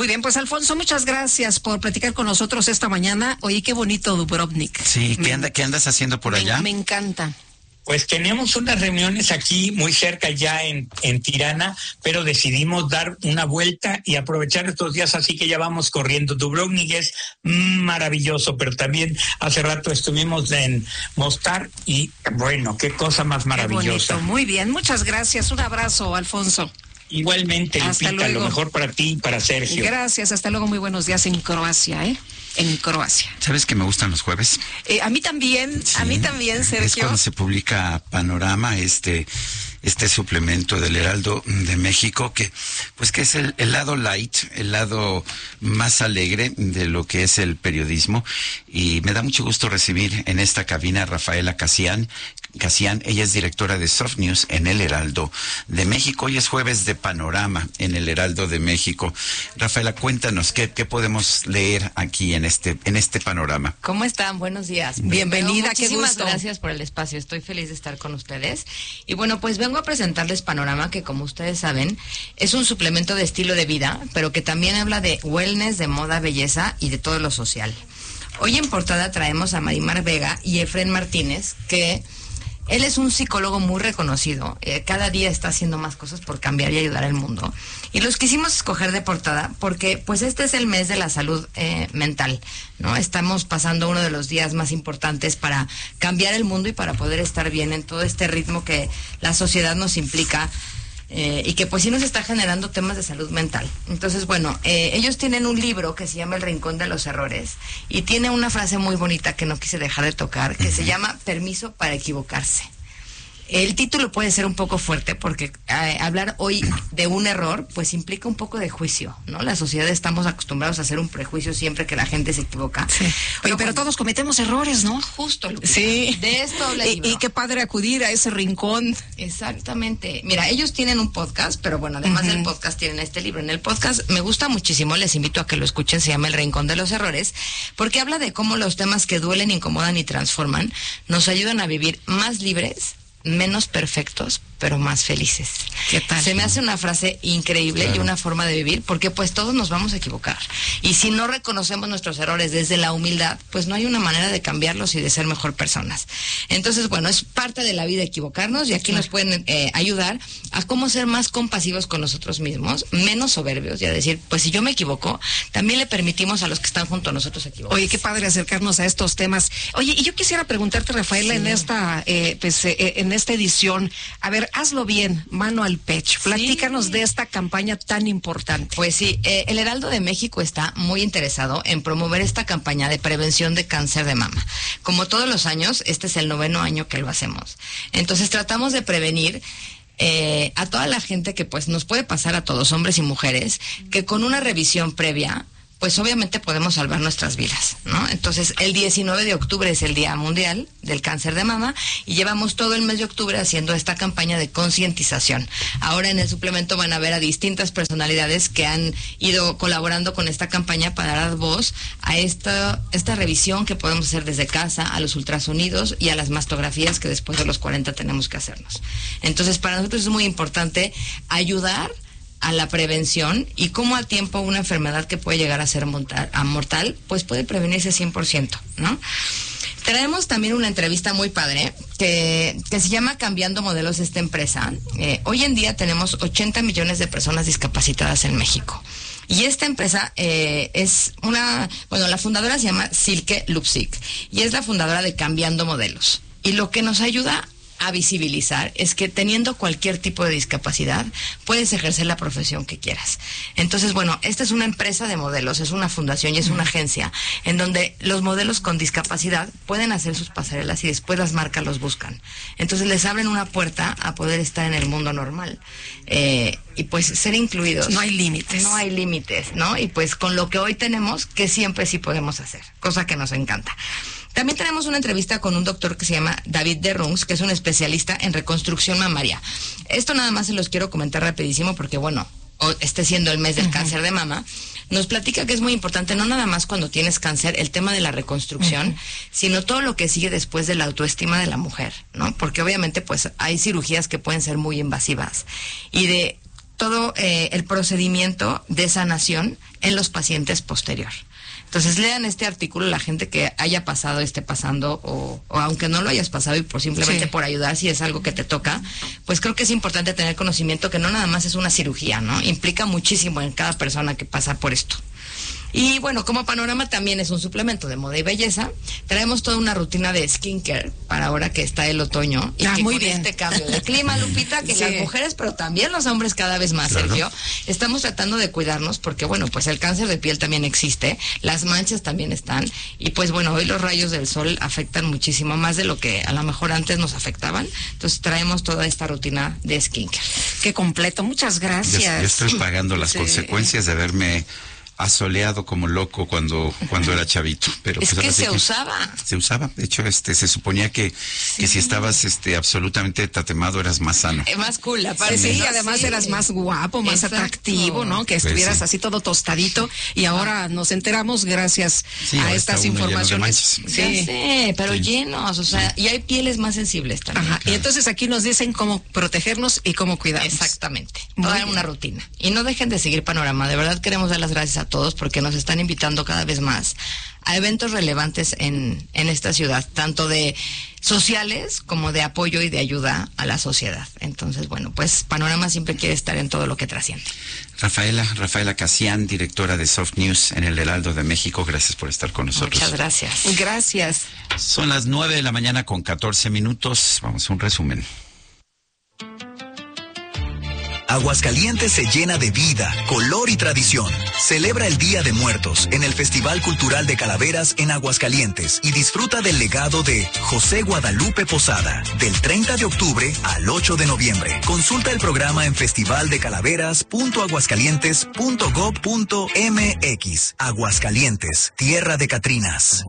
Muy bien, pues Alfonso, muchas gracias por platicar con nosotros esta mañana. Oye, qué bonito Dubrovnik. Sí, ¿qué andas haciendo por allá? Me encanta. Pues tenemos unas reuniones aquí muy cerca ya en Tirana, pero decidimos dar una vuelta y aprovechar estos días, así que ya vamos corriendo. Dubrovnik es maravilloso, pero también hace rato estuvimos en Mostar y bueno, qué cosa más maravillosa. Qué bonito, muy bien, muchas gracias. Un abrazo, Alfonso. Igualmente, Lupita, lo mejor para ti y para Sergio. Gracias, hasta luego, muy buenos días en Croacia, en Croacia. ¿Sabes que me gustan los jueves? A mí también, sí, Sergio. Es cuando se publica Panorama, este suplemento del Heraldo de México, que es el lado light, el lado más alegre de lo que es el periodismo. Y me da mucho gusto recibir en esta cabina a Rafaela Casian. Ella es directora de Soft News en el Heraldo de México. Hoy es jueves de Panorama en el Heraldo de México. Rafaela, cuéntanos, ¿qué podemos leer aquí en este panorama? ¿Cómo están? Buenos días. Bienvenida, qué gusto. Muchísimas gracias por el espacio. Estoy feliz de estar con ustedes. Y bueno, pues vengo a presentarles Panorama, que como ustedes saben, es un suplemento de estilo de vida, pero que también habla de wellness, de moda, belleza y de todo lo social. Hoy en portada traemos a Marimar Vega y Efren Martínez, que él es un psicólogo muy reconocido. Cada día está haciendo más cosas por cambiar y ayudar al mundo. Y los quisimos escoger de portada porque pues este es el mes de la salud mental, ¿no? Estamos pasando uno de los días más importantes para cambiar el mundo y para poder estar bien en todo este ritmo que la sociedad nos implica. Y que pues sí nos está generando temas de salud mental. Entonces, bueno, ellos tienen un libro que se llama El Rincón de los Errores y tiene una frase muy bonita que no quise dejar de tocar, que se llama Permiso para equivocarse. El título puede ser un poco fuerte porque hablar hoy de un error pues implica un poco de juicio, ¿no? La sociedad estamos acostumbrados a hacer un prejuicio siempre que la gente se equivoca. Sí. Pero todos cometemos errores, ¿no? Justo, Lupita. Sí. De esto habla el libro. Y qué padre acudir a ese rincón. Exactamente. Mira, ellos tienen un podcast, pero bueno, además del podcast tienen este libro. En el podcast me gusta muchísimo, les invito a que lo escuchen, se llama El Rincón de los Errores, porque habla de cómo los temas que duelen, incomodan y transforman nos ayudan a vivir más libres, menos perfectos, pero más felices. ¿Qué tal? Se me hace una frase increíble, claro, y una forma de vivir, porque pues todos nos vamos a equivocar. Y si no reconocemos nuestros errores desde la humildad, pues no hay una manera de cambiarlos y de ser mejor personas. Entonces, bueno, es parte de la vida equivocarnos y aquí nos pueden ayudar a cómo ser más compasivos con nosotros mismos, menos soberbios y a decir, pues si yo me equivoco, también le permitimos a los que están junto a nosotros equivocarse. Oye, qué padre acercarnos a estos temas. Oye, y yo quisiera preguntarte, Rafaela, sí, en esta edición, a ver, hazlo bien, mano al pecho. Platícanos de esta campaña tan importante. Pues sí, el Heraldo de México está muy interesado en promover esta campaña de prevención de cáncer de mama. Como todos los años, este es el 9º año que lo hacemos. Entonces tratamos de prevenir a toda la gente que pues nos puede pasar a todos, hombres y mujeres, que con una revisión previa pues obviamente podemos salvar nuestras vidas, ¿no? Entonces, el 19 de octubre es el Día Mundial del Cáncer de Mama y llevamos todo el mes de octubre haciendo esta campaña de concientización. Ahora en el suplemento van a ver a distintas personalidades que han ido colaborando con esta campaña para dar voz a esta revisión que podemos hacer desde casa, a los ultrasonidos y a las mastografías que después de los 40 tenemos que hacernos. Entonces, para nosotros es muy importante ayudar a la prevención y cómo a tiempo una enfermedad que puede llegar a ser mortal, pues puede prevenirse 100%, ¿no? Traemos también una entrevista muy padre que se llama Cambiando Modelos esta empresa. Hoy en día tenemos 80 millones de personas discapacitadas en México. Y esta empresa la fundadora se llama Silke Lupsik y es la fundadora de Cambiando Modelos. Y lo que nos ayuda a visibilizar es que teniendo cualquier tipo de discapacidad puedes ejercer la profesión que quieras. Entonces, bueno, esta es una empresa de modelos, es una fundación y es una agencia en donde los modelos con discapacidad pueden hacer sus pasarelas y después las marcas los buscan. Entonces les abren una puerta a poder estar en el mundo normal y pues ser incluidos. No hay límites. No hay límites, ¿no? Y pues con lo que hoy tenemos, que siempre sí podemos hacer, cosa que nos encanta. También tenemos una entrevista con un doctor que se llama David de Rungs, que es un especialista en reconstrucción mamaria. Esto nada más se los quiero comentar rapidísimo porque, bueno, siendo el mes del cáncer de mama, nos platica que es muy importante, no nada más cuando tienes cáncer, el tema de la reconstrucción, sino todo lo que sigue después de la autoestima de la mujer, ¿no? Porque obviamente, pues, hay cirugías que pueden ser muy invasivas. Y de todo el procedimiento de sanación en los pacientes posterior. Entonces lean este artículo, la gente que haya pasado, esté pasando, o aunque no lo hayas pasado y por simplemente por ayudar, si es algo que te toca, pues creo que es importante tener conocimiento que no nada más es una cirugía, ¿no? Implica muchísimo en cada persona que pasa por esto. Y bueno, como Panorama también es un suplemento de moda y belleza, traemos toda una rutina de skincare para ahora que está el otoño y que muy con bien. este cambio de clima, Lupita, que las mujeres, pero también los hombres cada vez más, Sergio, estamos tratando de cuidarnos porque bueno, pues el cáncer de piel también existe, las manchas también están y pues bueno, hoy los rayos del sol afectan muchísimo más de lo que a lo mejor antes nos afectaban. Entonces traemos toda esta rutina de skincare. Qué completo, muchas gracias. Yo estoy pagando las consecuencias de haberme asoleado como loco cuando era chavito, pero es pues que se usaba. De hecho, se suponía que si estabas absolutamente tatemado eras más sano. Más cool, aparte. Sí, además eras más guapo, más atractivo, ¿no? Que estuvieras así todo tostadito y ahora nos enteramos gracias a estas informaciones. Sí, pero llenos, o sea, y hay pieles más sensibles también. Ajá, y entonces aquí nos dicen cómo protegernos y cómo cuidarnos. Exactamente. Toda una rutina. Y no dejen de seguir Panorama, de verdad queremos dar las gracias a todos porque nos están invitando cada vez más a eventos relevantes en esta ciudad, tanto de sociales como de apoyo y de ayuda a la sociedad. Entonces, bueno, pues Panorama siempre quiere estar en todo lo que trasciende. Rafaela Casián, directora de Soft News en el Heraldo de México, gracias por estar con nosotros. Muchas gracias. Gracias. Son las 9:00 a.m. con 14 minutos. Vamos a un resumen. Aguascalientes se llena de vida, color y tradición. Celebra el Día de Muertos en el Festival Cultural de Calaveras en Aguascalientes y disfruta del legado de José Guadalupe Posada del 30 de octubre al 8 de noviembre. Consulta el programa en festivaldecalaveras.aguascalientes.gov.mx. Aguascalientes, tierra de Catrinas.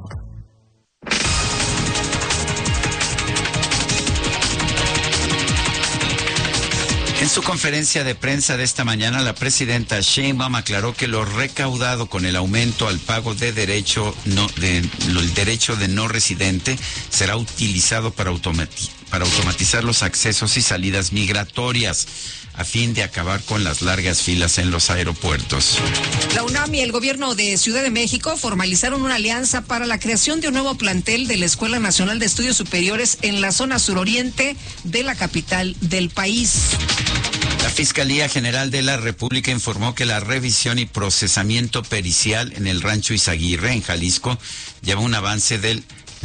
En su conferencia de prensa de esta mañana, la presidenta Sheinbaum aclaró que lo recaudado con el aumento al pago el derecho de no residente será utilizado para automatizar los accesos y salidas migratorias a fin de acabar con las largas filas en los aeropuertos. La UNAM y el gobierno de Ciudad de México formalizaron una alianza para la creación de un nuevo plantel de la Escuela Nacional de Estudios Superiores en la zona suroriente de la capital del país. La Fiscalía General de la República informó que la revisión y procesamiento pericial en el rancho Izaguirre, en Jalisco, lleva un avance del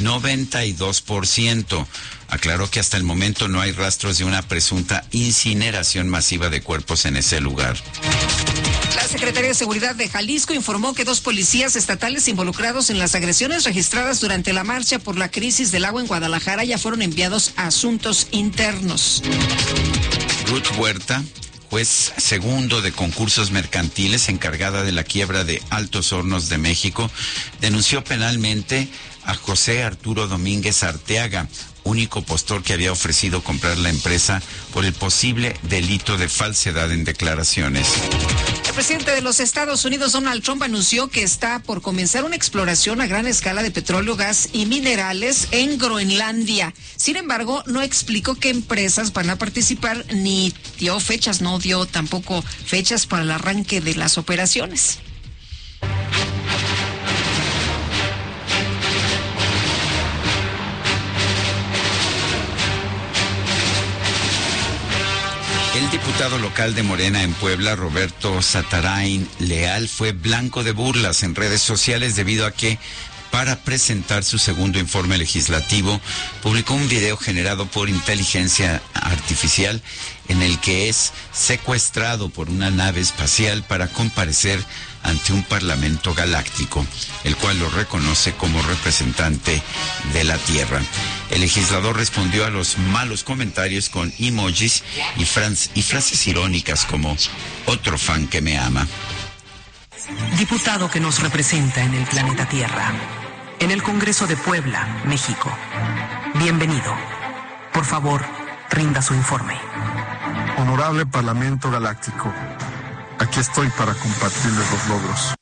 92%. Aclaró que hasta el momento no hay rastros de una presunta incineración masiva de cuerpos en ese lugar. La Secretaría de Seguridad de Jalisco informó que 2 policías estatales involucrados en las agresiones registradas durante la marcha por la crisis del agua en Guadalajara ya fueron enviados a asuntos internos. Ruth Huerta, juez segundo de concursos mercantiles encargada de la quiebra de Altos Hornos de México, denunció penalmente a José Arturo Domínguez Arteaga, único postor que había ofrecido comprar la empresa por el posible delito de falsedad en declaraciones. El presidente de los Estados Unidos, Donald Trump, anunció que está por comenzar una exploración a gran escala de petróleo, gas y minerales en Groenlandia. Sin embargo, no explicó qué empresas van a participar ni dio fechas, no dio tampoco fechas para el arranque de las operaciones. El diputado local de Morena en Puebla, Roberto Satarain Leal, fue blanco de burlas en redes sociales debido a que, para presentar su segundo informe legislativo, publicó un video generado por inteligencia artificial en el que es secuestrado por una nave espacial para comparecer ante un parlamento galáctico, el cual lo reconoce como representante de la Tierra. El legislador respondió a los malos comentarios con emojis y frases irónicas como "otro fan que me ama". Diputado que nos representa en el planeta Tierra, en el Congreso de Puebla, México. Bienvenido. Por favor, rinda su informe. Honorable Parlamento Galáctico, aquí estoy para compartirles los logros.